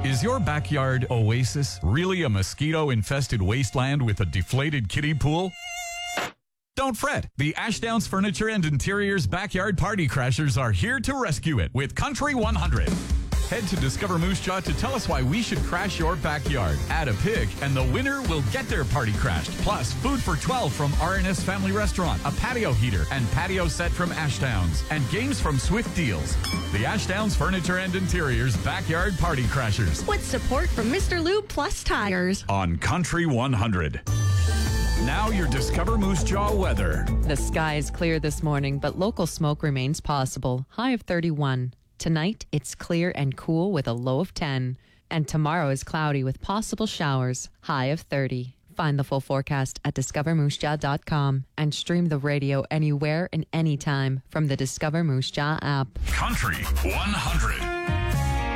Is your backyard oasis really a mosquito-infested wasteland with a deflated kiddie pool? Don't fret. The Ashdowns Furniture and Interiors Backyard Party Crashers are here to rescue it with Country 100. Head to Discover Moose Jaw to tell us why we should crash your backyard. Add a pig, and the winner will get their party crashed. Plus, food for 12 from R&S Family Restaurant, a patio heater and patio set from Ashdowns, and games from Swift Deals. The Ashdowns Furniture and Interiors Backyard Party Crashers. With support from Mr. Lube Plus Tires. On Country 100. Now your Discover Moose Jaw weather. The sky is clear this morning, but local smoke remains possible. High of 31. Tonight, it's clear and cool with a low of 10. And tomorrow is cloudy with possible showers. High of 30. Find the full forecast at discovermoosejaw.com and stream the radio anywhere and anytime from the Discover Moose Jaw app. Country 100.